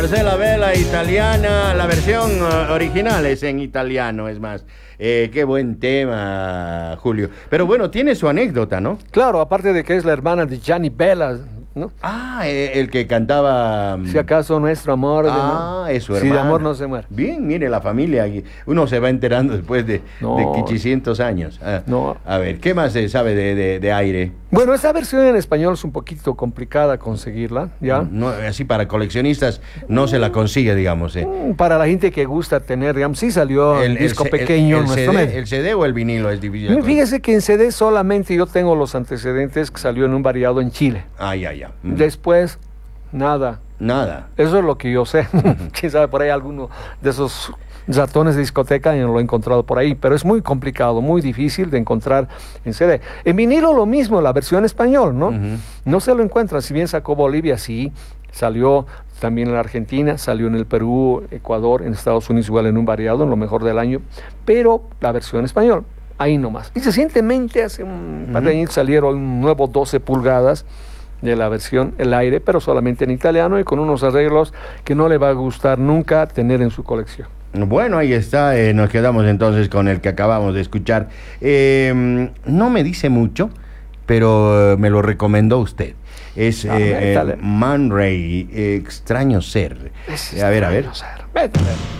Marcela Vela, italiana, la versión original es en italiano, es más. Qué buen tema, Julio. Pero bueno, tiene su anécdota, ¿no? Claro, aparte de que es la hermana de Gianni Bella, ¿no? Ah, el que cantaba. Si acaso nuestro amor. Es su Si hermana. de amor no se muere. Bien, mire la familia. Uno se va enterando después de quichicientos años. No. A ver, ¿qué más se sabe de aire? Bueno, esta versión en español es un poquito complicada conseguirla, ¿ya? No, así para coleccionistas no se la consigue, digamos. Para la gente que gusta tener, digamos, sí salió el disco pequeño. El CD o el vinilo es difícil. Fíjese que en CD solamente yo tengo los antecedentes que salió en un variado en Chile. Ya. Después, nada. Nada. Eso es lo que yo sé. Quién sabe, por ahí alguno de esos ratones de discoteca yo no lo he encontrado por ahí, pero es muy complicado, muy difícil de encontrar en CD. En vinilo lo mismo, la versión español, ¿no? No se lo encuentra, si bien sacó Bolivia, sí, salió también en la Argentina, salió en el Perú, Ecuador, en Estados Unidos igual en un variado, en lo mejor del año, pero la versión español, ahí nomás. Y recientemente, hace un par de años, salieron un nuevo 12 pulgadas de la versión El Aire, pero solamente en italiano y con unos arreglos que no le va a gustar nunca tener en su colección. Bueno, ahí está, nos quedamos entonces con el que acabamos de escuchar. No me dice mucho, pero me lo recomendó usted. Es Man Ray, Extraño Ser. A ver. Métale.